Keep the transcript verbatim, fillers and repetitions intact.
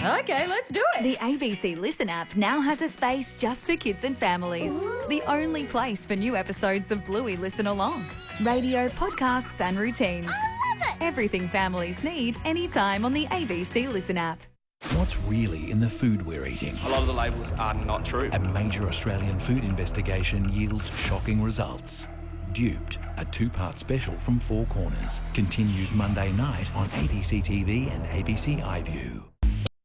Okay, let's do it. The A B C Listen app now has a space just for kids and families. Ooh. The only place for new episodes of Bluey Listen Along. Radio, podcasts and routines. I love it. Everything families need anytime on the A B C Listen app. What's really in the food we're eating? A lot of the labels are not true. A major Australian food investigation yields shocking results. Duped, a two-part special from Four Corners, continues Monday night on A B C T V and A B C iView.